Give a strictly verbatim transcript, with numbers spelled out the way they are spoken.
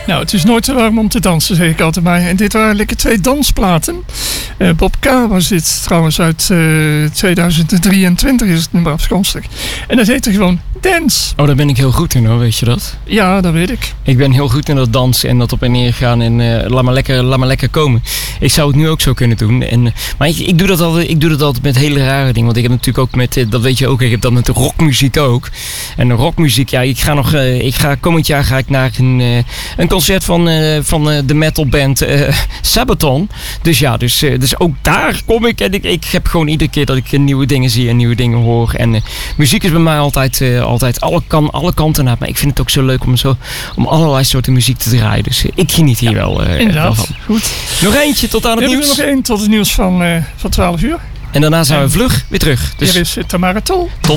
Nou, het is nooit te warm om te dansen, zeg ik altijd maar. En dit waren lekker twee dansplaten. Uh, Bob K. was dit trouwens uit uh, tweeduizend drieëntwintig is het nummer afkomstig. En dat heette gewoon Dance. Oh, daar ben ik heel goed in hoor, weet je dat? Ja, dat weet ik. Ik ben heel goed in dat dansen en dat op en neer gaan en uh, laat, maar lekker, laat maar lekker komen. Ik zou het nu ook zo kunnen doen. En, uh, maar ik, ik, doe dat altijd, ik doe dat altijd met hele rare dingen. Want ik heb natuurlijk ook met, uh, dat weet je ook, ik heb dat met de rockmuziek ook. En de rockmuziek, ja, ik ga nog, uh, ik ga, komend jaar ga ik naar een, uh, een concert van, uh, van uh, de metalband uh, Sabaton. Dus ja, dus, uh, dus ook daar kom ik. En ik, ik heb gewoon iedere keer dat ik uh, nieuwe dingen zie en nieuwe dingen hoor. En uh, muziek is bij mij altijd, uh, altijd alle, kan, alle kanten naar. Maar ik vind het ook zo leuk om, zo, om allerlei soorten muziek te draaien. Dus uh, ik geniet hier ja, wel, uh, inderdaad. wel van. Goed. Nog eentje tot aan het we nieuws. We hebben er nog één tot het nieuws van, uh, van twaalf uur. En daarna zijn we vlug weer terug. Dus hier is Tamara Tol. Tot